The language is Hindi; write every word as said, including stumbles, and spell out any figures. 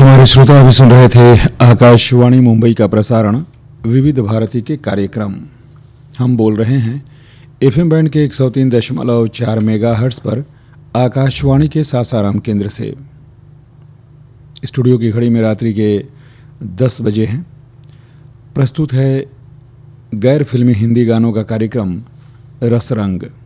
हमारे श्रोता अभी सुन रहे थे आकाशवाणी मुंबई का प्रसारण विविध भारती के कार्यक्रम। हम बोल रहे हैं एफएम बैंड के एक सौ तीन दशमलव चार मेगाहर्ट्ज पर आकाशवाणी के सासाराम केंद्र से। स्टूडियो की घड़ी में रात्रि के दस बजे हैं। प्रस्तुत है गैर फिल्मी हिंदी गानों का कार्यक्रम रसरंग।